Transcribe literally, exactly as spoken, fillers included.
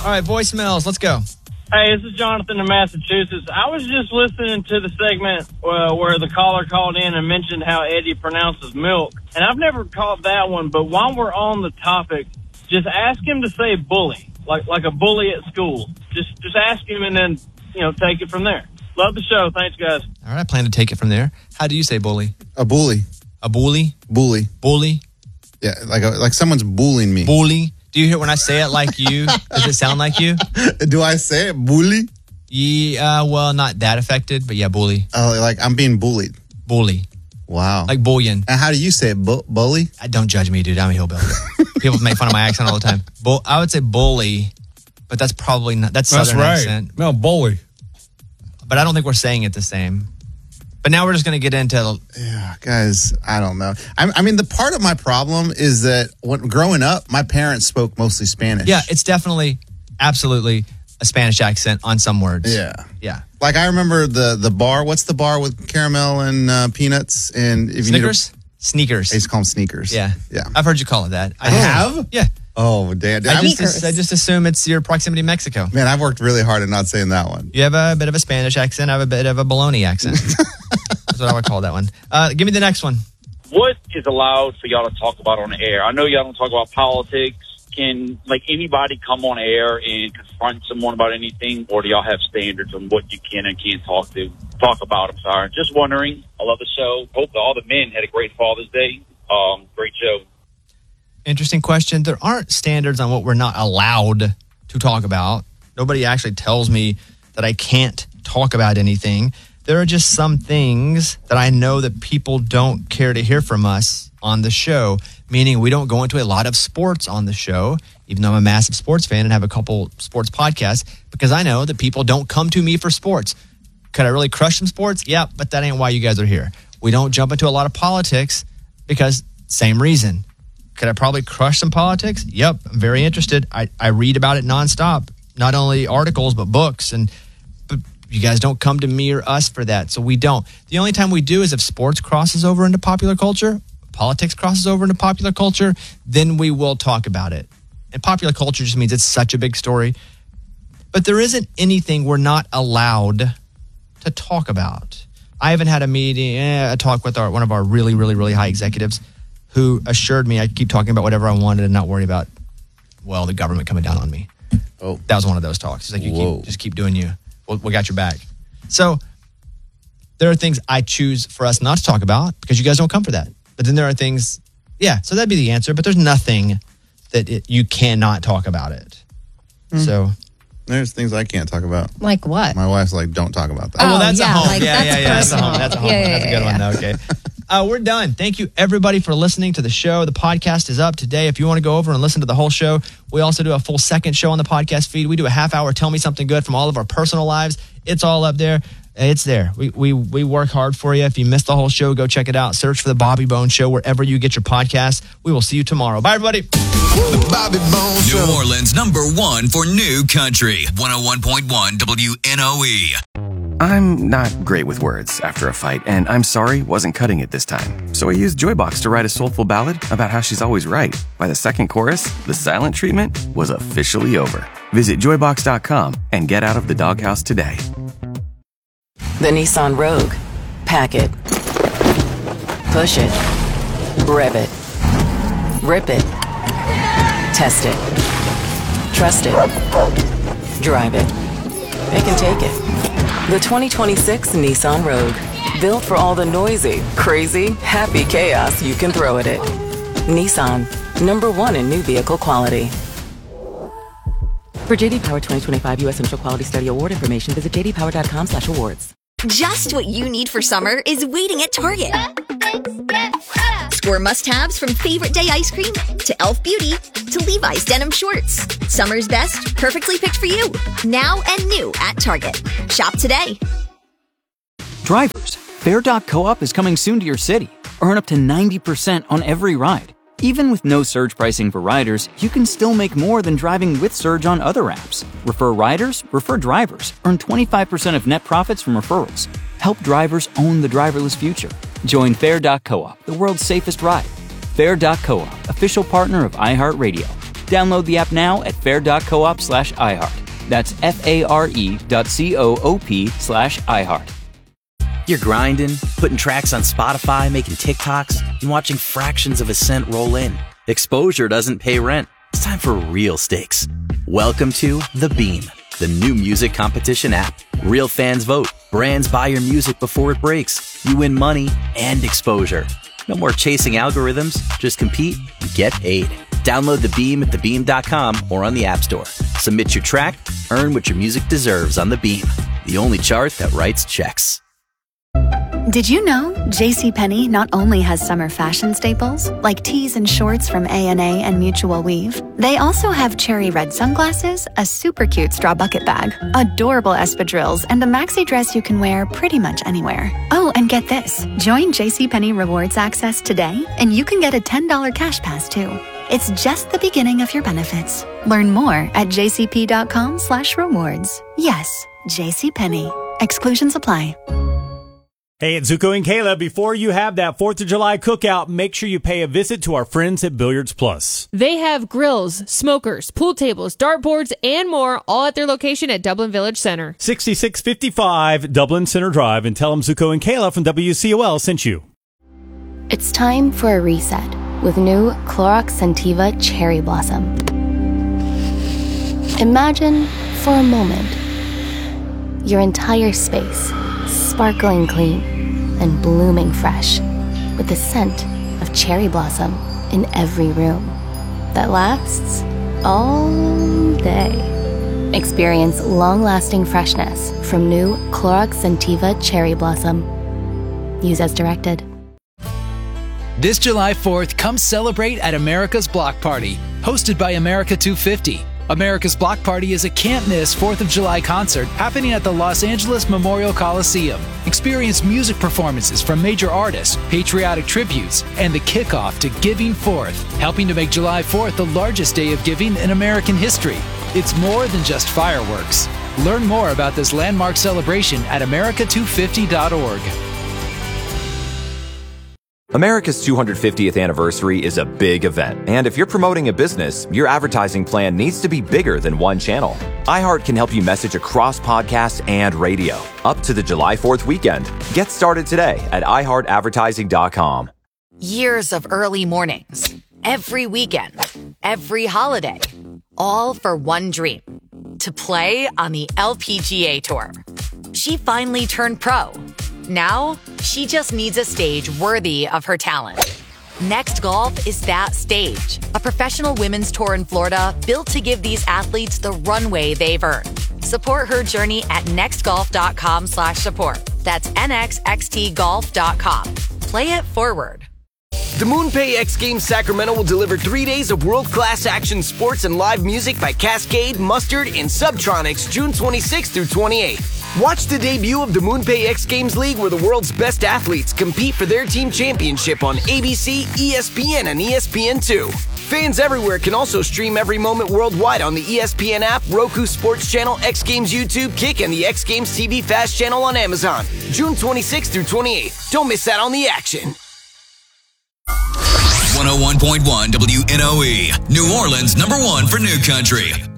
All right, voicemails. Let's go. Hey, this is Jonathan in Massachusetts. I was just listening to the segment uh, where the caller called in and mentioned how Eddie pronounces milk. And I've never caught that one, but while we're on the topic, just ask him to say bully, like like a bully at school. Just just ask him and then, you know, take it from there. Love the show. Thanks, guys. All right, I plan to take it from there. How do you say bully? A bully. A bully? Bully. Bully? Yeah, like a, like someone's bullying me. Bully? Do you hear when I say it like you? Does it sound like you? Do I say it? Bully? Yeah, uh, well, not that affected, but yeah, bully. Oh, like I'm being bullied. Bully. Wow. Like bullion. And how do you say it? Bu- bully? Uh, don't judge me, dude. I'm a hillbilly. People make fun of my accent all the time. Bull, I would say bully, but that's probably not, that's That's Southern right. accent. No, bully. But I don't think we're saying it the same. But now we're just going to get into... Yeah, guys, I don't know. I, I mean, the part of my problem is that when growing up, my parents spoke mostly Spanish. Yeah, it's definitely, absolutely a Spanish accent on some words. Yeah. Yeah. Like I remember the the bar. What's the bar with caramel and uh, peanuts? And if you Snickers? Need a, Sneakers. I used to call them sneakers. Yeah. Yeah. I've heard you call it that. I have? Yeah. Oh, damn. I I'm- just, I just assume it's your proximity to Mexico. Man, I've worked really hard at not saying that one. You have a bit of a Spanish accent. I have a bit of a bologna accent. That's what I would call that one. Uh, give me the next one. What is allowed for y'all to talk about on the air? I know y'all don't talk about politics. Can, like, anybody come on air and confront someone about anything, or do y'all have standards on what you can and can't talk to talk about? I'm sorry. Just wondering. I love the show. Hope that all the men had a great Father's Day. Um, great show. Interesting question. There aren't standards on what we're not allowed to talk about. Nobody actually tells me that I can't talk about anything. There are just some things that I know that people don't care to hear from us on the show, meaning we don't go into a lot of sports on the show, even though I'm a massive sports fan and have a couple sports podcasts, because I know that people don't come to me for sports. Could I really crush some sports? Yeah, but that ain't why you guys are here. We don't jump into a lot of politics because same reason. Could I probably crush some politics? Yep, I'm very interested. I, I read about it nonstop, not only articles, but books. And but you guys don't come to me or us for that, so we don't. The only time we do is if sports crosses over into popular culture, politics crosses over into popular culture, then we will talk about it. And popular culture just means it's such a big story. But there isn't anything we're not allowed to talk about. I haven't had a meeting, eh, a talk with our one of our really, really, really high executives who assured me I could keep talking about whatever I wanted and not worry about, well, the government coming down on me. Oh, that was one of those talks. He's like, you keep, just keep doing you. We'll, we got your back. So there are things I choose for us not to talk about because you guys don't come for that. But then there are things, yeah, so that'd be the answer. But there's nothing that it, you cannot talk about it. Mm. So there's things I can't talk about. Like what? My wife's like, don't talk about that. Oh, well, that's yeah, a home. like, yeah, that's yeah, yeah. That's a personal. home. That's a home. Yeah, yeah, that's a good yeah, one, yeah. though. Okay. Uh, we're done. Thank you, everybody, for listening to the show. The podcast is up today. If you want to go over and listen to the whole show, we also do a full second show on the podcast feed. We do a half hour Tell Me Something Good from all of our personal lives. It's all up there. It's there. We we we work hard for you. If you missed the whole show, go check it out. Search for The Bobby Bones Show wherever you get your podcasts. We will see you tomorrow. Bye, everybody. The Bobby Bones Show. New Orleans number one for new country. one oh one point one W N O E. I'm not great with words after a fight, and I'm sorry wasn't cutting it this time. So I used Joybox to write a soulful ballad about how she's always right. By the second chorus, the silent treatment was officially over. Visit joybox dot com and get out of the doghouse today. The Nissan Rogue. Pack it. Push it. Rev it. Rip it. Test it. Trust it. Drive it. They can take it. The twenty twenty-six Nissan Rogue. Built for all the noisy, crazy, happy chaos you can throw at it. Nissan. Number one in new vehicle quality. For J D Power twenty twenty-five U S Central Quality Study Award information, visit j d power dot com slash awards. Just what you need for summer is waiting at Target. Score must-haves from Favorite Day ice cream to e l f Beauty to Levi's denim shorts. Summer's best, perfectly picked for you. Now and new at Target. Shop today. Drivers, Fair dot coop is coming soon to your city. Earn up to ninety percent on every ride. Even with no surge pricing for riders, you can still make more than driving with Surge on other apps. Refer riders, refer drivers. Earn twenty-five percent of net profits from referrals. Help drivers own the driverless future. Join Fair dot coop, the world's safest ride. Fair dot coop, official partner of iHeartRadio. Download the app now at fair.coop slash iHeart. That's F-A-R-E dot C-O-O-P slash iHeart. You're grinding, putting tracks on Spotify, making TikToks, and watching fractions of a cent roll in. Exposure doesn't pay rent. It's time for real stakes. Welcome to The Beam, the new music competition app. Real fans vote. Brands buy your music before it breaks. You win money and exposure. No more chasing algorithms. Just compete and get paid. Download The Beam at the beam dot com or on the App Store. Submit your track. Earn what your music deserves on The Beam, the only chart that writes checks. Did you know JCPenney not only has summer fashion staples like tees and shorts from A and A and Mutual Weave, they also have cherry red sunglasses, a super cute straw bucket bag, adorable espadrilles, and a maxi dress you can wear pretty much anywhere. Oh, and get this. Join JCPenney Rewards Access today, and you can get a ten dollars cash pass too. It's just the beginning of your benefits. Learn more at jcp.com slash rewards. Yes, JCPenney. Exclusions apply. Hey, it's Zuko and Kayla. Before you have that fourth of July cookout, make sure you pay a visit to our friends at Billiards Plus. They have grills, smokers, pool tables, dartboards, and more, all at their location at Dublin Village Center. sixty-six fifty-five Dublin Center Drive, and tell them Zuko and Kayla from W C O L sent you. It's time for a reset with new Clorox Scentiva Cherry Blossom. Imagine, for a moment, your entire space sparkling clean and blooming fresh with the scent of cherry blossom in every room that lasts all day. Experience long-lasting freshness from new Clorox Scentiva Cherry Blossom. Use as directed. This July fourth, come celebrate at America's Block Party, hosted by America two fifty. America's Block Party is a can't-miss fourth of July concert happening at the Los Angeles Memorial Coliseum. Experience music performances from major artists, patriotic tributes, and the kickoff to Giving Fourth, helping to make July fourth the largest day of giving in American history. It's more than just fireworks. Learn more about this landmark celebration at america two fifty dot org. America's two hundred fiftieth anniversary is a big event, and if you're promoting a business, your advertising plan needs to be bigger than one channel. iHeart can help you message across podcasts and radio up to the July fourth weekend. Get started today at i heart advertising dot com. Years of early mornings, every weekend, every holiday, all for one dream: to play on the L P G A Tour. She finally turned pro. Now, she just needs a stage worthy of her talent. Next Golf is that stage. A professional women's tour in Florida built to give these athletes the runway they've earned. Support her journey at nextgolf.com slash support. That's N X X T golf dot com. Play it forward. The MoonPay X Games Sacramento will deliver three days of world-class action sports and live music by Cascade, Mustard, and Subtronics June twenty-sixth through twenty-eighth. Watch the debut of the MoonPay X Games League, where the world's best athletes compete for their team championship on A B C, E S P N, and E S P N two. Fans everywhere can also stream every moment worldwide on the E S P N app, Roku Sports Channel, X Games YouTube, Kick, and the X Games T V Fast channel on Amazon. June twenty-sixth through twenty-eighth. Don't miss out on the action. one oh one point one W N O E, New Orleans number one for New Country.